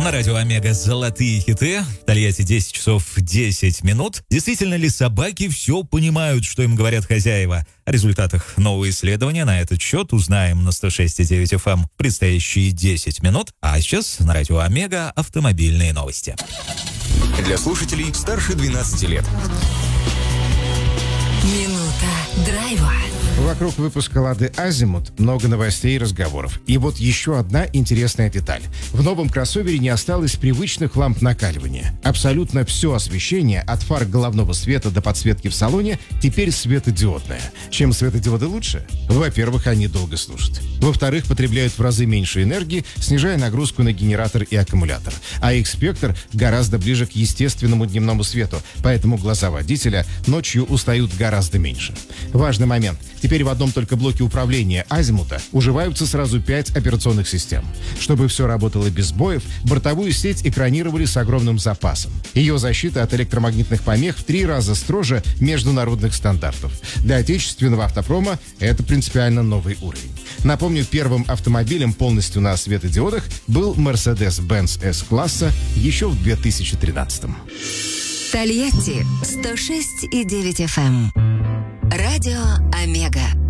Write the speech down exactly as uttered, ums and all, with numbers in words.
На радио Омега «Золотые хиты». В Тольятти десять часов десять минут. Действительно ли собаки все понимают, что им говорят хозяева? О результатах нового исследования на этот счет узнаем на сто шесть и девять эф эм в предстоящие десять минут. А сейчас на радио Омега автомобильные новости. Для слушателей старше двенадцати лет. Минута драйва. Вокруг выпуска «Лады Азимут» много новостей и разговоров. И вот еще одна интересная деталь. В новом кроссовере не осталось привычных ламп накаливания. Абсолютно все освещение, от фар головного света до подсветки в салоне, теперь светодиодное. Чем светодиоды лучше? Во-первых, они долго служат. Во-вторых, потребляют в разы меньше энергии, снижая нагрузку на генератор и аккумулятор. А их спектр гораздо ближе к естественному дневному свету, поэтому глаза водителя ночью устают гораздо меньше. Важный момент. Теперь в одном только блоке управления Азимута уживаются сразу пять операционных систем. Чтобы все работало без сбоев, бортовую сеть экранировали с огромным запасом. Ее защита от электромагнитных помех в три раза строже международных стандартов. Для отечественного автопрома это принципиально новый уровень. Напомню, первым автомобилем полностью на светодиодах был Mercedes-Benz S-класса еще в две тысячи тринадцатом. Тольятти сто шесть и девять эф эм. Радио Омега.